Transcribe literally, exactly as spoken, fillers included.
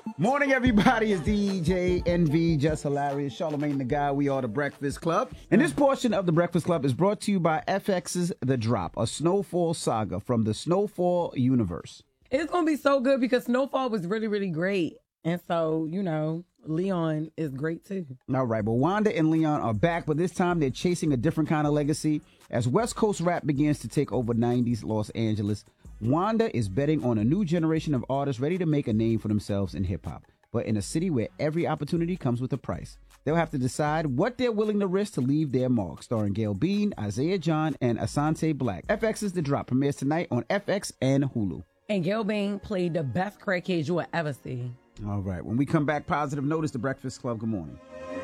Morning, everybody. It's D J N V, Just Hilarious, Charlamagne the Guy. We are the Breakfast Club. And this portion of the Breakfast Club is brought to you by F X's The Drop, a snowfall saga from the Snowfall universe. It's going to be so good because Snowfall was really, really great. And so, you know, Leon is great too. All right, but Wanda and Leon are back, but this time they're chasing a different kind of legacy. As West Coast rap begins to take over nineties Los Angeles, Wanda is betting on a new generation of artists ready to make a name for themselves in hip-hop, but in a city where every opportunity comes with a price. They'll have to decide what they're willing to risk to leave their mark. Starring Gail Bean, Isaiah John, and Asante Black. F X's The Drop premieres tonight on F X and Hulu. And Gail Bean played the best crackhead you will ever see. All right. When we come back, positive notice, The Breakfast Club. Good morning.